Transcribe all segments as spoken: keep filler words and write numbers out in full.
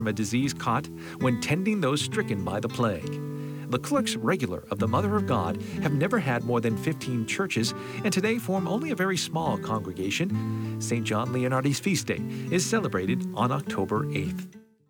from a disease caught when tending those stricken by the plague. The clerks regular of the Mother of God have never had more than fifteen churches and today form only a very small congregation. Saint John Leonardi's feast day is celebrated on October eighth.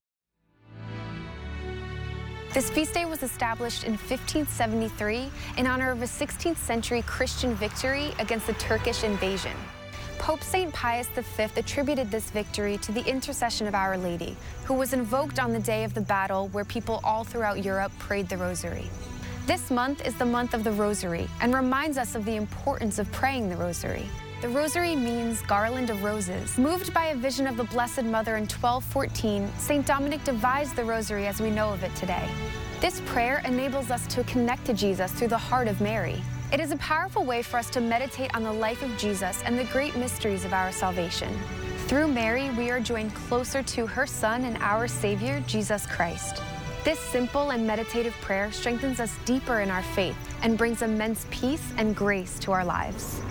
This feast day was established in fifteen seventy-three in honor of a sixteenth century Christian victory against the Turkish invasion. Pope Saint Pius the Fifth attributed this victory to the intercession of Our Lady, who was invoked on the day of the battle where people all throughout Europe prayed the Rosary. This month is the month of the Rosary and reminds us of the importance of praying the Rosary. The Rosary means garland of roses. Moved by a vision of the Blessed Mother in twelve fourteen, Saint Dominic devised the Rosary as we know of it today. This prayer enables us to connect to Jesus through the heart of Mary. It is a powerful way for us to meditate on the life of Jesus and the great mysteries of our salvation. Through Mary, we are joined closer to her Son and our Savior, Jesus Christ. This simple and meditative prayer strengthens us deeper in our faith and brings immense peace and grace to our lives.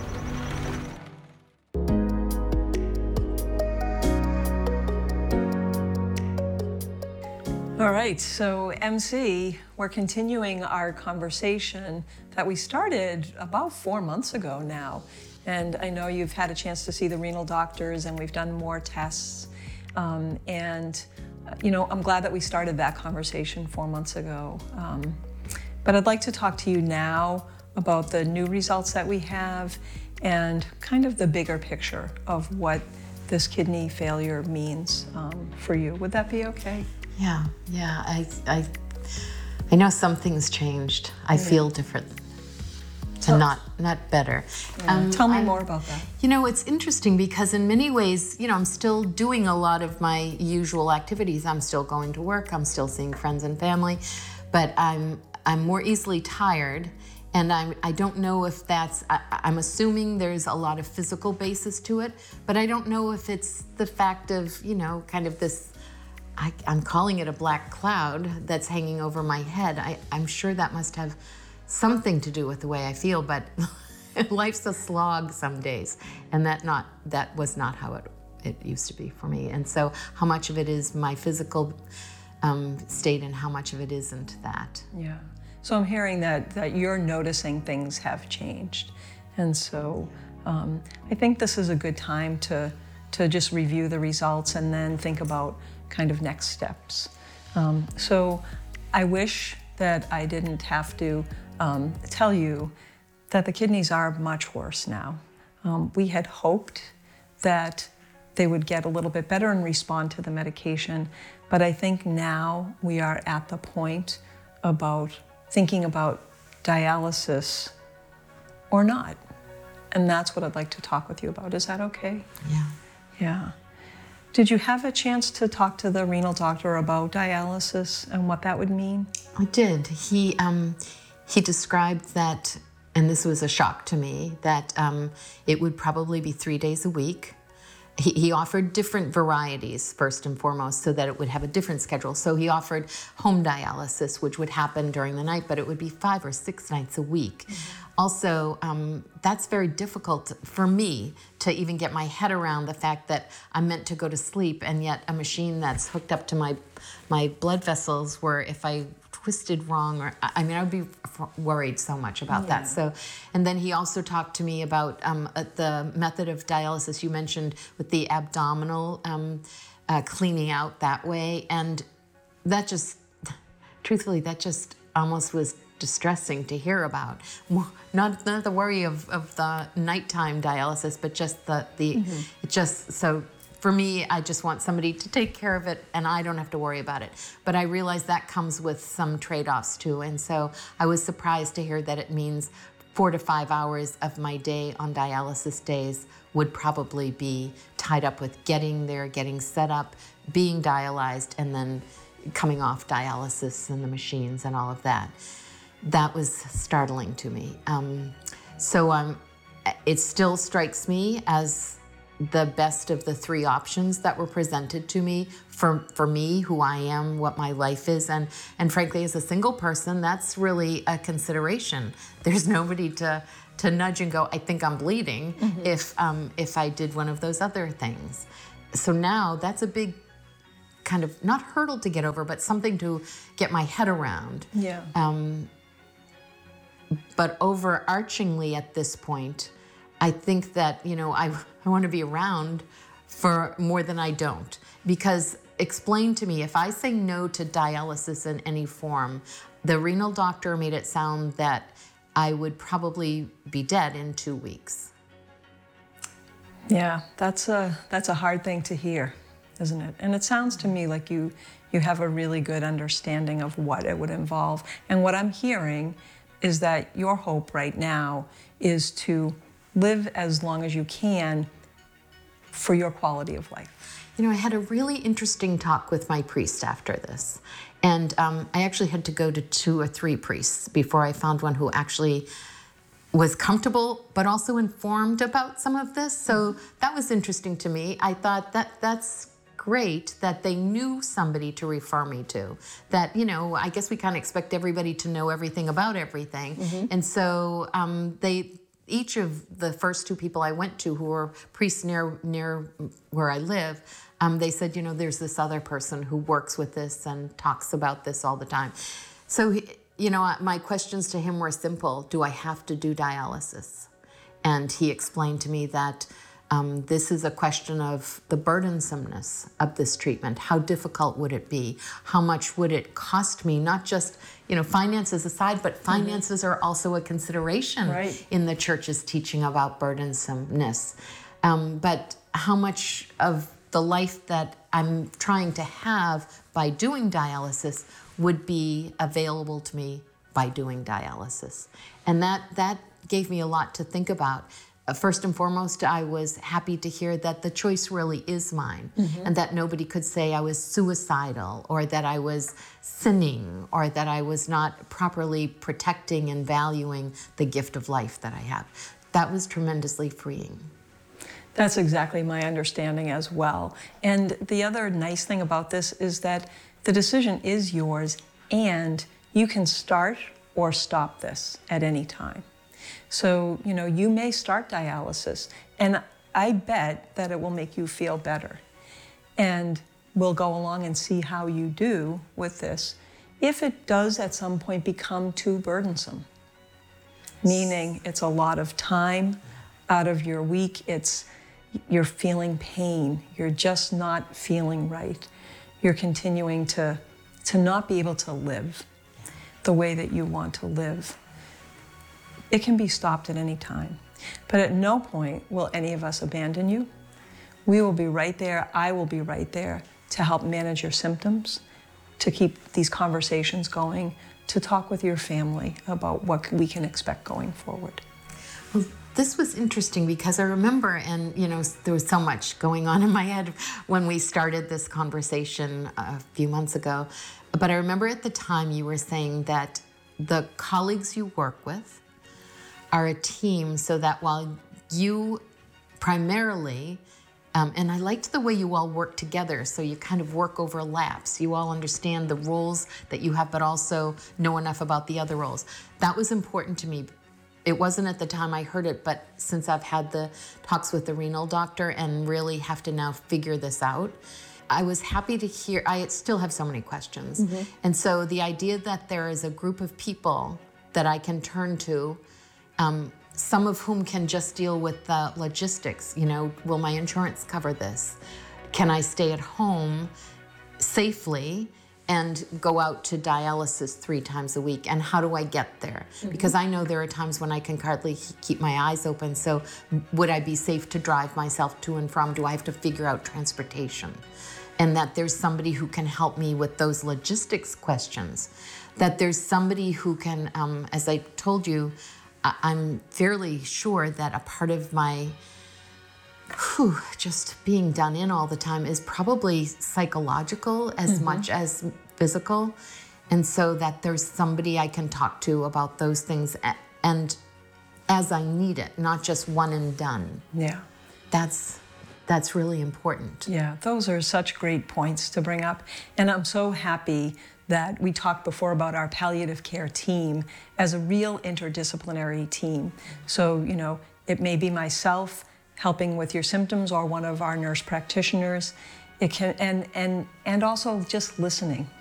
All right, so M C, we're continuing our conversation that we started about four months ago now. And I know you've had a chance to see the renal doctors and we've done more tests. Um, and, you know, I'm glad that we started that conversation four months ago. Um, but I'd like to talk to you now about the new results that we have and kind of the bigger picture of what this kidney failure means um, for you. Would that be okay? Yeah, yeah, I, I, I know something's changed. I yeah. feel different, and not not better. Yeah. Um, Tell me I'm, more about that. You know, it's interesting because in many ways, you know, I'm still doing a lot of my usual activities. I'm still going to work. I'm still seeing friends and family, but I'm I'm more easily tired, and I'm I don't know if that's. I, I'm assuming there's a lot of physical basis to it, but I don't know if it's the fact of you know kind of this. I, I'm calling it a black cloud that's hanging over my head. I, I'm sure that must have something to do with the way I feel, but life's a slog some days, and that not that was not how it, it used to be for me. And so how much of it is my physical um, state and how much of it isn't that. Yeah. So I'm hearing that, that you're noticing things have changed. And so um, I think this is a good time to, to just review the results and then think about kind of next steps. Um, so I wish that I didn't have to um, tell you that the kidneys are much worse now. Um, we had hoped that they would get a little bit better and respond to the medication, but I think now we are at the point about thinking about dialysis or not. And that's what I'd like to talk with you about. Is that okay? Yeah. Yeah. Did you have a chance to talk to the renal doctor about dialysis and what that would mean? I did. He um, he described that, and this was a shock to me, that um, it would probably be three days a week. He, he offered different varieties, first and foremost, so that it would have a different schedule. So he offered home dialysis, which would happen during the night, but it would be five or six nights a week. Mm-hmm. Also, um, that's very difficult for me to even get my head around the fact that I'm meant to go to sleep, and yet a machine that's hooked up to my my blood vessels, where if I twisted wrong, or I mean, I would be worried so much about yeah. that. So, and then he also talked to me about um, uh, the method of dialysis you mentioned with the abdominal um, uh, cleaning out that way, and that just, truthfully, that just almost was distressing to hear about. Not, not the worry of, of the nighttime dialysis, but just the, the mm-hmm. it just, so for me, I just want somebody to take care of it and I don't have to worry about it. But I realize that comes with some trade-offs too. And so I was surprised to hear that it means four to five hours of my day on dialysis days would probably be tied up with getting there, getting set up, being dialyzed, and then coming off dialysis and the machines and all of that. That was startling to me. Um, so um, it still strikes me as the best of the three options that were presented to me for, for me, who I am, what my life is, and, and frankly, as a single person, that's really a consideration. There's nobody to, to nudge and go, I think I'm bleeding, mm-hmm. if, um, if I did one of those other things. So now that's a big kind of, not hurdle to get over, but something to get my head around. Yeah. Um, but overarchingly at this point, I think that, you know, I, I want to be around for more than I don't. Because explain to me, if I say no to dialysis in any form, the renal doctor made it sound that I would probably be dead in two weeks. Yeah, that's a, that's a hard thing to hear, isn't it? And it sounds to me like you, you have a really good understanding of what it would involve. And what I'm hearing is that your hope right now is to live as long as you can for your quality of life. You know, I had a really interesting talk with my priest after this. And um, I actually had to go to two or three priests before I found one who actually was comfortable, but also informed about some of this. So that was interesting to me. I thought that that's great that they knew somebody to refer me to. That, you know, I guess we kind of expect everybody to know everything about everything. Mm-hmm. And so um, they, each of the first two people I went to who were priests near, near where I live, um, they said, you know, there's this other person who works with this and talks about this all the time. So, you know, my questions to him were simple. Do I have to do dialysis? And he explained to me that um, this is a question of the burdensomeness of this treatment. How difficult would it be? How much would it cost me? Not just, you know, finances aside, but finances mm-hmm. are also a consideration right. in the church's teaching about burdensomeness. Um, but how much of the life that I'm trying to have by doing dialysis would be available to me by doing dialysis. And that, that gave me a lot to think about. Uh, first and foremost, I was happy to hear that the choice really is mine, mm-hmm. and that nobody could say I was suicidal or that I was sinning or that I was not properly protecting and valuing the gift of life that I have. That was tremendously freeing. That's exactly my understanding as well. And the other nice thing about this is that the decision is yours, and you can start or stop this at any time. So, you know, you may start dialysis, and I bet that it will make you feel better. And we'll go along and see how you do with this. If it does at some point become too burdensome, meaning it's a lot of time out of your week, it's you're feeling pain, you're just not feeling right, you're continuing to, to not be able to live the way that you want to live, it can be stopped at any time. But at no point will any of us abandon you. We will be right there, I will be right there to help manage your symptoms, to keep these conversations going, to talk with your family about what we can expect going forward. Well, this was interesting because I remember, and you know, there was so much going on in my head when we started this conversation a few months ago. But I remember at the time you were saying that the colleagues you work with are a team, so that while you primarily, um, and I liked the way you all work together, so you kind of work over laps. You all understand the roles that you have, but also know enough about the other roles. That was important to me. It wasn't at the time I heard it, but since I've had the talks with the renal doctor and really have to now figure this out, I was happy to hear, I still have so many questions. Mm-hmm. And so the idea that there is a group of people that I can turn to, um, some of whom can just deal with the logistics, you know, will my insurance cover this? Can I stay at home safely and go out to dialysis three times a week? And how do I get there? Mm-hmm. Because I know there are times when I can hardly keep my eyes open. So would I be safe to drive myself to and from? Do I have to figure out transportation? And that there's somebody who can help me with those logistics questions. That there's somebody who can, um, as I told you, I- I'm fairly sure that a part of my whew, just being done in all the time is probably psychological as mm-hmm. much as physical. And so that there's somebody I can talk to about those things and as I need it, not just one and done. Yeah. That's that's really important. Yeah, those are such great points to bring up. And I'm so happy that we talked before about our palliative care team as a real interdisciplinary team. So, you know, it may be myself helping with your symptoms or one of our nurse practitioners. It can, and, and, and also just listening